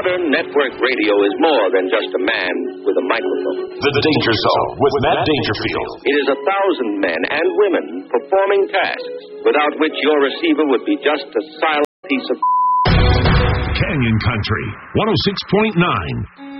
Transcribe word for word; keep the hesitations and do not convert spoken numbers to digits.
Modern network radio is more than just a man with a microphone. The Danger Zone with Matt Dangerfield. It is a thousand men and women performing tasks without which your receiver would be just a silent piece of... Canyon Country, one oh six point nine.